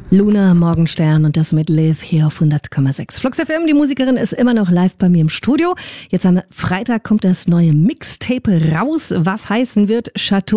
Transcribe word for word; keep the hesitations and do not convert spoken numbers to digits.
Luna Morgenstern und das mit Live hier auf hundert Komma sechs. Flux F M, die Musikerin, ist immer noch live bei mir im Studio. Jetzt am Freitag kommt das neue Mixtape raus, was heißen wird Chateau